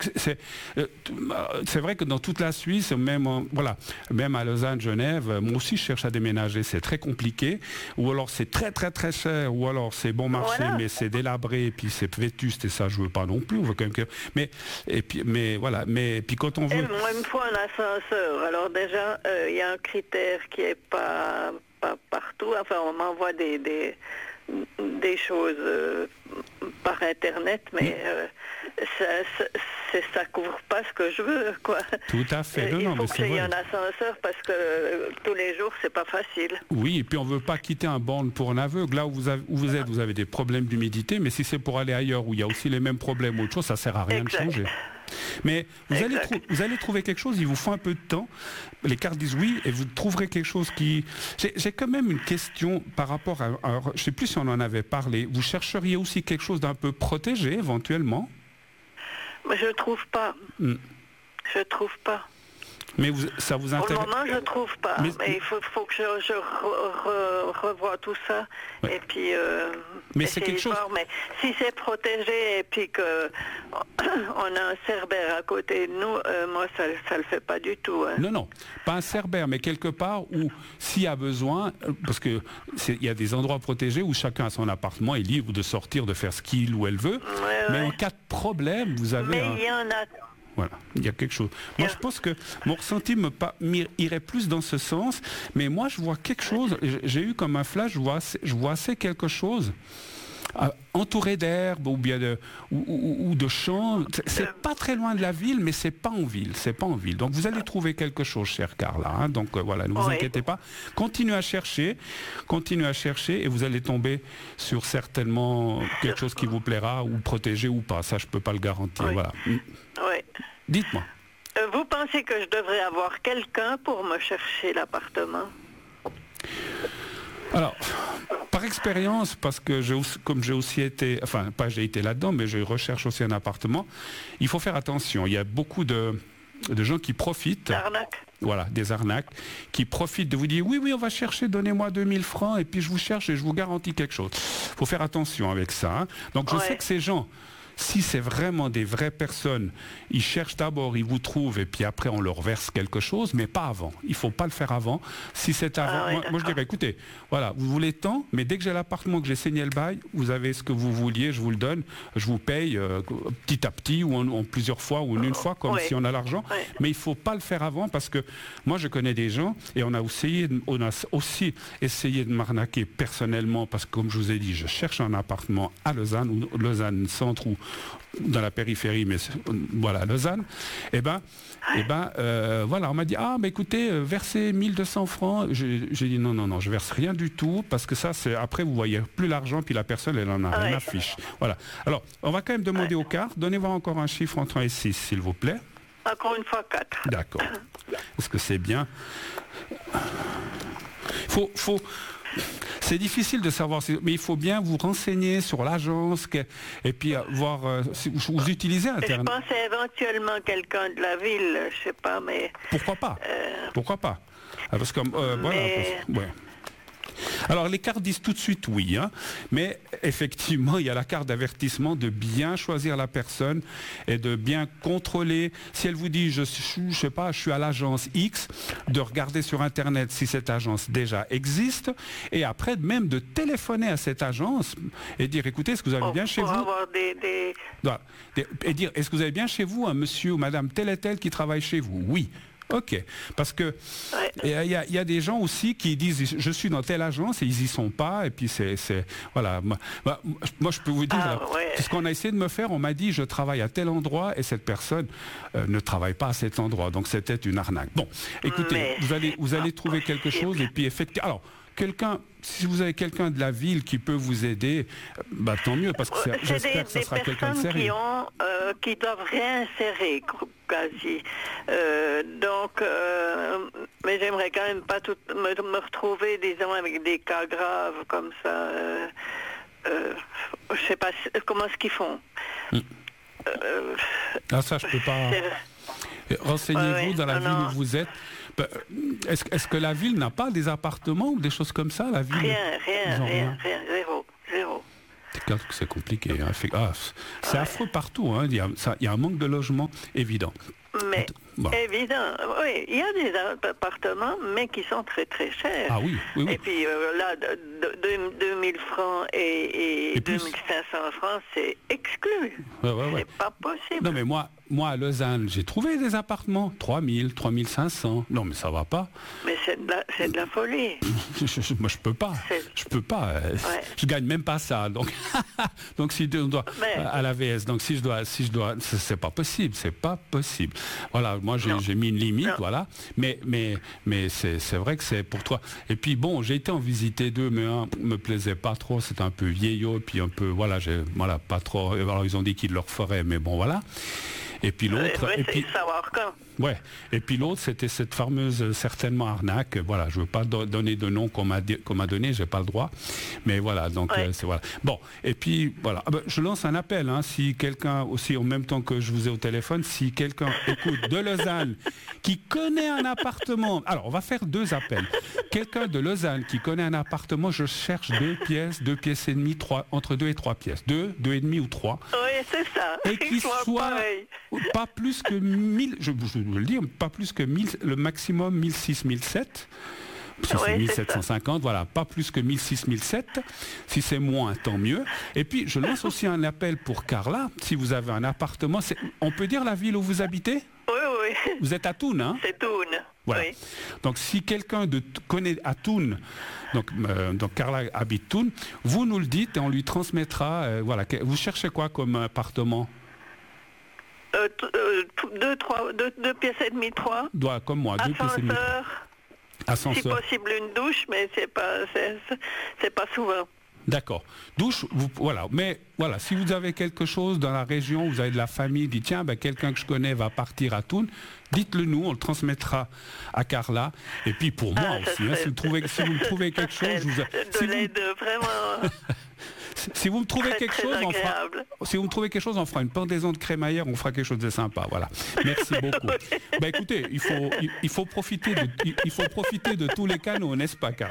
c'est vrai que dans toute la Suisse, même à Lausanne, Genève, moi aussi je cherche à déménager, c'est très compliqué, ou alors c'est très très très cher, ou alors c'est bon marché, mais c'est délabré, et puis c'est vétuste, et ça je veux pas non plus, on veut quand même que... mais puis quand on veut... Moi, il me faut un ascenseur, alors déjà, il y a un critère qui est pas partout, enfin on m'envoie des choses par internet, mais ça couvre pas ce que je veux, quoi. Tout à fait. Il faut qu'il y ait un ascenseur parce que tous les jours c'est pas facile. Oui, et puis on veut pas quitter un borne pour un aveugle. Là où vous êtes, vous avez des problèmes d'humidité, mais si c'est pour aller ailleurs où il y a aussi les mêmes problèmes ou autre chose, ça sert à rien de changer. Mais vous allez trouver quelque chose, il vous faut un peu de temps. Les cartes disent oui, et vous trouverez quelque chose qui... J'ai quand même une question par rapport à... je ne sais plus si on en avait parlé. Vous chercheriez aussi quelque chose d'un peu protégé, éventuellement? Je trouve pas. Je trouve pas. Mais ça vous intéresse? Pour le moment, je trouve pas. Mais il faut que je revoie tout ça. Ouais. Et puis, mais c'est quelque chose. Mais si c'est protégé et puis que on a un cerbère à côté de nous, moi, ça le fait pas du tout. Hein. Non, pas un cerbère, mais quelque part où, s'il y a besoin, parce que il y a des endroits protégés où chacun a son appartement est libre de sortir, de faire ce qu'il ou elle veut. Mais en cas de problème, vous avez. Mais il y en a. Voilà, il y a quelque chose. Moi, je pense que mon ressenti irait plus dans ce sens, mais moi, je vois quelque chose, j'ai eu comme un flash, je vois assez quelque chose, entouré d'herbe ou bien de champs. C'est pas très loin de la ville, mais c'est pas en ville. Donc, vous allez trouver quelque chose, cher Carla. Hein, donc, voilà, ne vous inquiétez pas. Continuez à chercher, et vous allez tomber sur certainement quelque chose qui vous plaira, ou protégé ou pas. Ça, je peux pas le garantir. Voilà. Oui. Dites-moi. Vous pensez que je devrais avoir quelqu'un pour me chercher l'appartement? Alors, par expérience, parce que comme j'ai aussi été, enfin, pas j'ai été là-dedans, mais je recherche aussi un appartement, il faut faire attention. Il y a beaucoup de gens qui profitent. Arnaques. Voilà, des arnaques, qui profitent de vous dire oui, on va chercher, donnez-moi 2000 francs, et puis je vous cherche et je vous garantis quelque chose. Il faut faire attention avec ça. Hein. Donc, je sais que ces gens... Si c'est vraiment des vraies personnes, ils cherchent d'abord, ils vous trouvent, et puis après on leur verse quelque chose, mais pas avant. Il ne faut pas le faire avant. Si c'est avant, moi je dirais, écoutez, voilà, vous voulez tant, mais dès que j'ai l'appartement, que j'ai signé le bail, vous avez ce que vous vouliez, je vous le donne, je vous paye petit à petit, ou en plusieurs fois, ou en une fois, comme si on a l'argent. Mais il ne faut pas le faire avant, parce que moi je connais des gens, et on a aussi essayé de m'arnaquer personnellement, parce que comme je vous ai dit, je cherche un appartement à Lausanne, ou Lausanne Centre, ou dans la périphérie, mais voilà, Lausanne, voilà, on m'a dit, mais écoutez, versez 1200 francs. J'ai dit, non, je verse rien du tout, parce que ça, c'est, après, vous voyez plus l'argent, puis la personne, elle en a rien à fiche. Voilà. Alors, on va quand même demander aux cartes, donnez-moi encore un chiffre entre 1 et 6, s'il vous plaît. Encore une fois 4. D'accord. Est-ce que c'est bien? C'est difficile de savoir, mais il faut bien vous renseigner sur l'agence et puis voir si vous utilisez Internet. Je pensais éventuellement quelqu'un de la ville, je sais pas, mais... Pourquoi pas? Pourquoi pas? Parce que, Alors, les cartes disent tout de suite oui, hein, mais effectivement, il y a la carte d'avertissement de bien choisir la personne et de bien contrôler. Si elle vous dit, je sais pas, je suis à l'agence X, de regarder sur Internet si cette agence déjà existe, et après, même de téléphoner à cette agence et dire, écoutez, est-ce que vous avez bien chez vous... Avoir et dire, est-ce que vous avez bien chez vous un monsieur ou madame tel et tel qui travaille chez vous? Oui. Ok, parce que il y a des gens aussi qui disent je suis dans telle agence et ils y sont pas, et puis c'est voilà. Moi je peux vous dire ce qu'on a essayé de me faire, on m'a dit je travaille à tel endroit et cette personne ne travaille pas à cet endroit, donc c'était une arnaque. Bon, écoutez, vous allez trouver quelque chose, et puis effectivement, alors si vous avez quelqu'un de la ville qui peut vous aider, tant mieux, parce que j'espère que ça sera quelqu'un de sérieux. Qui doivent réinsérer quasi. Mais j'aimerais quand même pas me retrouver, disons, avec des cas graves comme ça. Je sais pas comment ce qu'ils font. Ça, je peux pas... Renseignez-vous dans la ville où vous êtes. Est-ce que la ville n'a pas des appartements ou des choses comme ça, la ville? Rien, zéro. c'est compliqué. Hein. C'est affreux partout. Hein. Il y a un manque de logement évident. Mais évident, oui, il y a des appartements, mais qui sont très très chers. Ah oui. Et puis là, 2000 francs et 2500 francs, c'est exclu. C'est pas possible. Non mais moi à Lausanne, j'ai trouvé des appartements, 3000, 3500. Non mais ça va pas. Mais c'est de la folie. Moi je peux pas. Je gagne même pas ça. Donc si on doit à la VS, donc si je dois, c'est pas possible. Voilà, moi j'ai mis une limite, voilà. Mais c'est vrai que c'est pour toi. Et puis bon, j'ai été en visiter 2, mais un me plaisait pas trop. C'était un peu vieillot, puis un peu pas trop. Alors ils ont dit qu'ils le referaient, mais bon voilà. Et puis l'autre, et puis l'autre, c'était cette fameuse certainement arnaque. Voilà, je veux pas donner de nom qu'on m'a donné, j'ai pas le droit. Mais voilà, donc c'est voilà. Bon, et puis voilà, je lance un appel. Hein, si quelqu'un aussi, en même temps que je vous ai au téléphone, si quelqu'un écoute de Lausanne qui connaît un appartement, alors on va faire 2 appels. Quelqu'un de Lausanne qui connaît un appartement, je cherche 2 pièces et demie, 3, entre 2 et 3 pièces, 2 et demi ou 3. Oui, c'est ça. Et qui soit pas plus que 1000, je veux le dire, pas plus que 1000, le maximum 1006, 1007. Si c'est 1750, voilà, pas plus que 1006, 1007. Si c'est moins, tant mieux. Et puis, je lance aussi un appel pour Carla. Si vous avez un appartement, on peut dire la ville où vous habitez ? Oui. Vous êtes à Thun, hein ? C'est Thun. Voilà. Oui. Donc, si quelqu'un connaît à Thun, donc Carla habite Thun, vous nous le dites et on lui transmettra. Voilà. Vous cherchez quoi comme appartement ? 2 pièces et demie, 3. Comme moi, 2 pièces et demie. Ascenseur. Si possible une douche, mais c'est pas souvent. D'accord. Douche, voilà. Mais voilà, si vous avez quelque chose dans la région, vous avez de la famille, dites tiens, quelqu'un que je connais va partir à Thun, dites-le nous, on le transmettra à Carla. Et puis pour moi aussi, si vous me trouvez quelque chose, vraiment. Si vous me trouvez quelque chose, on fera une pendaison de crémaillère, on fera quelque chose de sympa, voilà. Merci beaucoup. Écoutez, il faut profiter de tous les canaux, n'est-ce pas, Carla?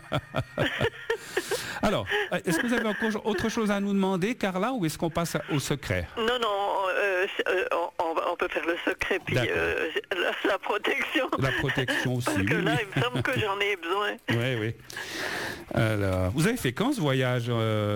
Alors, est-ce que vous avez encore autre chose à nous demander, Carla, ou est-ce qu'on passe au secret? Non, on peut faire le secret, puis la protection. La protection aussi. Parce que là, il me semble que j'en ai besoin. Oui. Alors, vous avez fait quand ce voyage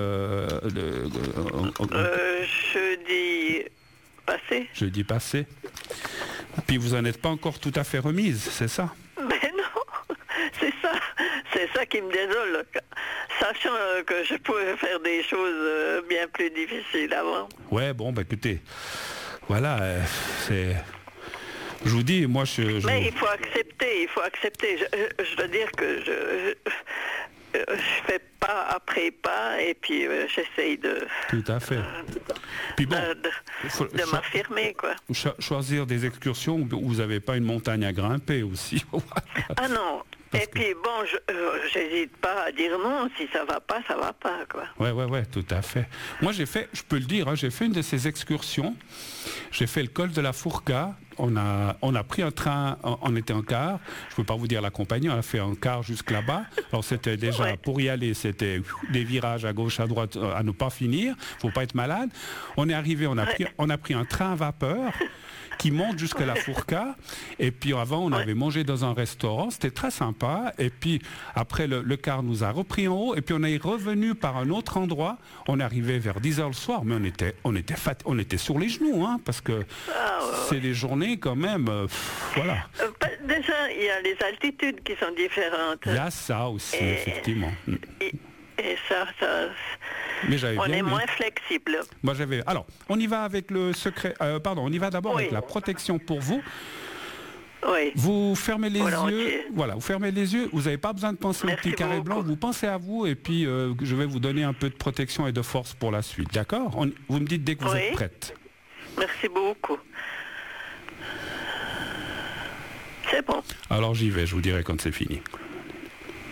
Jeudi passé. Puis vous n'en êtes pas encore tout à fait remise, c'est ça? Mais non, c'est ça qui me désole, sachant que je pouvais faire des choses bien plus difficiles avant. Ouais, bon, écoutez, voilà, c'est... Je vous dis, moi Mais il faut accepter. Je dois dire que je fais pas après pas et puis j'essaye de... Tout à fait. Puis bon, de m'affirmer, quoi. Choisir des excursions où vous n'avez pas une montagne à grimper aussi. Ah non. Et puis bon, j'hésite pas à dire non, si ça va pas, quoi. Ouais, tout à fait. Moi je peux le dire, j'ai fait une de ces excursions, j'ai fait le col de la Fourca, on a pris un train, on était en car, je peux pas vous dire la compagnie, on a fait un car jusque là-bas, alors c'était déjà, pour y aller, c'était des virages à gauche, à droite, à ne pas finir, faut pas être malade. On est arrivé, on a pris un train à vapeur, qui monte jusqu'à la Fourca. Et puis avant, on avait mangé dans un restaurant. C'était très sympa. Et puis après, le car nous a repris en haut. Et puis on est revenu par un autre endroit. On est arrivé vers 10h le soir. Mais on était sur les genoux. Hein, parce que c'est des journées quand même... voilà. Déjà, il y a les altitudes qui sont différentes. Il y a ça aussi, effectivement. Et ça mais on est moins flexible. Moi alors, on y va avec le secret. On y va d'abord avec la protection pour vous. Oui. Vous fermez les yeux. Voilà, vous fermez les yeux. Vous n'avez pas besoin de penser au petit carré blanc. Vous pensez à vous et puis je vais vous donner un peu de protection et de force pour la suite. D'accord? Vous me dites dès que vous êtes prête. Merci beaucoup. C'est bon. Alors j'y vais. Je vous dirai quand c'est fini.